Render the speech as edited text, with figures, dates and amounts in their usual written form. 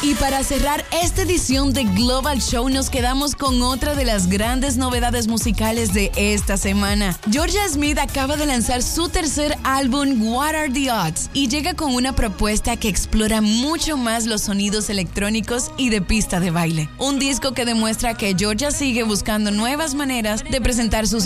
Y para cerrar esta edición de Global Show nos quedamos con otra de las grandes novedades musicales de esta semana. Georgia Smith acaba de lanzar su tercer álbum What Are the Odds y llega con una propuesta que explora mucho más los sonidos electrónicos y de pista de baile. Un disco que demuestra que Georgia sigue buscando nuevas maneras de presentar sus